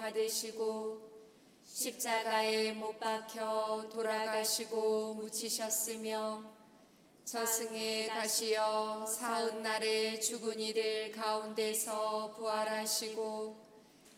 받으시고 십자가에 못 박혀 돌아가시고 묻히셨으며 저승에 가시어 사흘날에 죽은 이들 가운데서 부활하시고